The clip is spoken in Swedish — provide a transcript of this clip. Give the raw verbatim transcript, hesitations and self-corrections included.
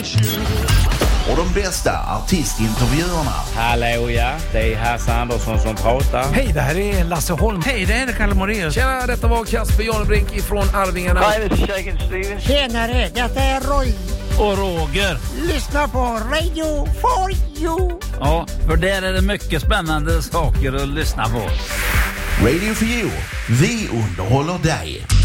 Och de bästa artistintervjuerna. Hallå, ja. Det är Hasse Andersson som pratar. Hej, det här är Lasse Holm. Hej, det är Kalle Moraeus. Tjena, detta var Kasper Janbrink ifrån Arvingarna. Hej, det är Shaken Steven. Tjenare, detta är Roy. Och Roger. Lyssna på Radio for you. Ja, för där är det mycket spännande saker att lyssna på. Radio for you. Vi underhåller dig.